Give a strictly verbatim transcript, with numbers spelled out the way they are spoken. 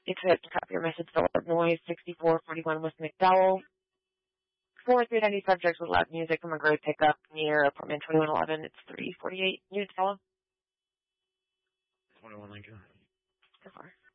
Accept a copy of message Philip Noise, sixty-four forty-one West McDowell. four three ninety subjects with loud music from a gray pickup near apartment twenty-one eleven. It's three forty-eight. New Tella. twenty-one Lincoln. So far.